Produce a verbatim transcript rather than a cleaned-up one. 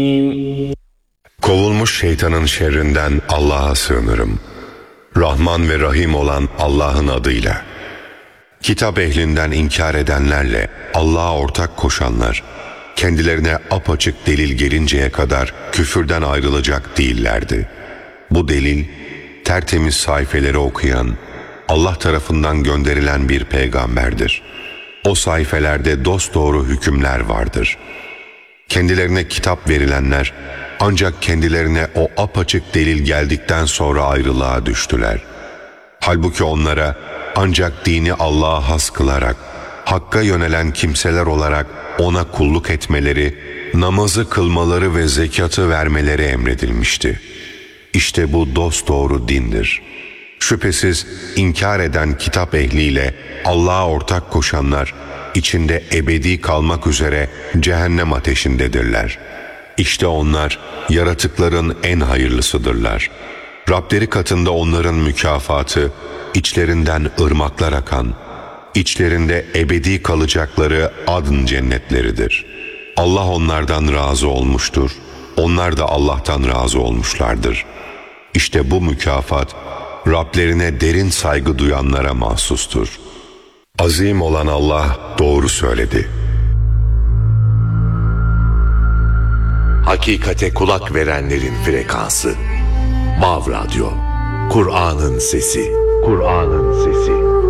Kovulmuş şeytanın şerrinden Allah'a sığınırım. Rahman ve Rahim olan Allah'ın adıyla. Kitap ehlinden inkar edenlerle Allah'a ortak koşanlar, kendilerine apaçık delil gelinceye kadar küfürden ayrılacak değillerdi. Bu delil, tertemiz sayfeleri okuyan, Allah tarafından gönderilen bir peygamberdir. O sayfelerde dosdoğru hükümler vardır. Kendilerine kitap verilenler, ancak kendilerine o apaçık delil geldikten sonra ayrılığa düştüler. Halbuki onlara ancak dini Allah'a has kılarak, Hakk'a yönelen kimseler olarak ona kulluk etmeleri, namazı kılmaları ve zekatı vermeleri emredilmişti. İşte bu dosdoğru dindir. Şüphesiz inkar eden kitap ehliyle Allah'a ortak koşanlar, içinde ebedi kalmak üzere cehennem ateşindedirler. İşte onlar yaratıkların en hayırlısıdırlar. Rableri katında onların mükafatı, içlerinden ırmaklar akan, içlerinde ebedi kalacakları adn cennetleridir. Allah onlardan razı olmuştur. Onlar da Allah'tan razı olmuşlardır. İşte bu mükafat, Rablerine derin saygı duyanlara mahsustur. Azim olan Allah doğru söyledi. Hakikate kulak verenlerin frekansı. Vav Radyo. Kur'an'ın sesi. Kur'an'ın sesi.